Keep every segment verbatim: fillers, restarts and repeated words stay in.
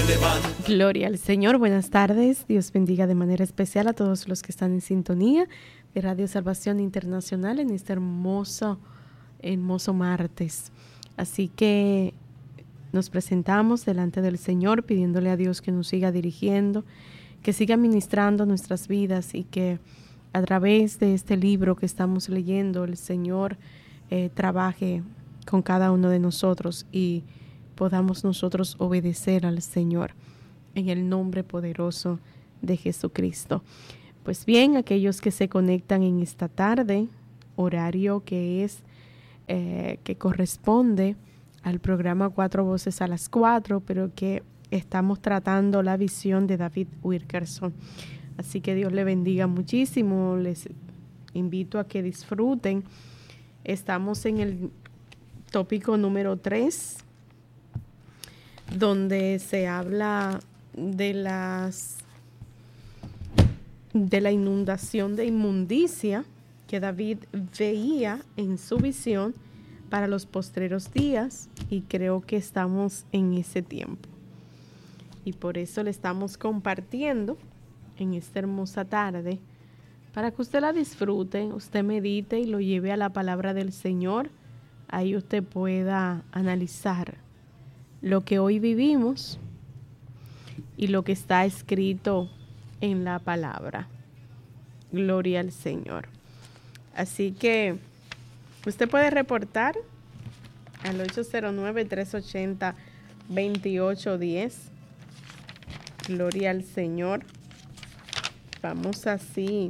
Gloria al Señor, buenas tardes. Dios bendiga de manera especial a todos los que están en sintonía de Radio Salvación Internacional en este hermoso, hermoso martes. Así que nos presentamos delante del Señor pidiéndole a Dios que nos siga dirigiendo, que siga ministrando nuestras vidas y que a través de este libro que estamos leyendo el Señor eh, trabaje con cada uno de nosotros y podamos nosotros obedecer al Señor en el nombre poderoso de Jesucristo. Pues bien, aquellos que se conectan en esta tarde, horario que es eh, que corresponde al programa Cuatro Voces a las Cuatro, pero que estamos tratando la visión de David Wilkerson. Así que Dios le bendiga muchísimo. Les invito a que disfruten. Estamos en el tópico número tres, donde se habla de las de la inundación de inmundicia que David veía en su visión para los postreros días, y creo que estamos en ese tiempo. Y por eso le estamos compartiendo en esta hermosa tarde, para que usted la disfrute, usted medite y lo lleve a la palabra del Señor. Ahí usted pueda analizar lo que hoy vivimos y lo que está escrito en la palabra. Gloria al Señor. Así que usted puede reportar al ocho cero nueve, tres ocho cero, dos ocho uno cero. Gloria al Señor. Vamos así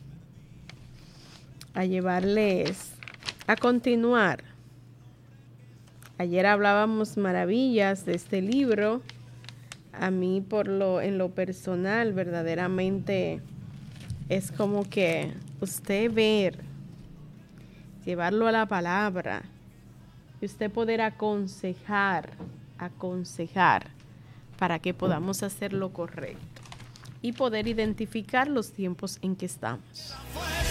a llevarles a continuar. Ayer hablábamos maravillas de este libro. A mí por lo en lo personal verdaderamente es como que usted ver, llevarlo a la palabra y usted poder aconsejar, aconsejar para que podamos hacer lo correcto y poder identificar los tiempos en que estamos.